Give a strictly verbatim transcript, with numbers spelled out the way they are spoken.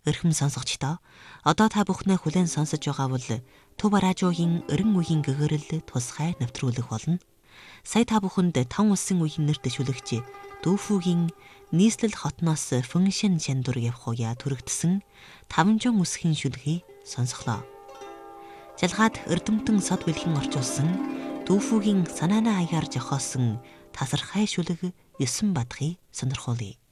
Өрхөм сонсогчдоо одоо та бүхнээ хүлээн сонсож байгаа бол Төв радиогийн өрн үеийн гэгэрэл тусгай нэвтрүүлэг болно. Сая та бүхэнд Тан улсын үеийн нэр дэвшүүлэгч Дүүфүүгийн нийслэл хотноос Фэншэн Чандур явхуя төрөгдсөн таван үсгийн шүлгийг сонсголоо. Жалгаад эрдэмтэн сод бэлхэн орчуулсан Дүүфүүгийн санаанаа аяар жохоосон тасархай шүлэг Есөн бадхыг сонирхуулъя.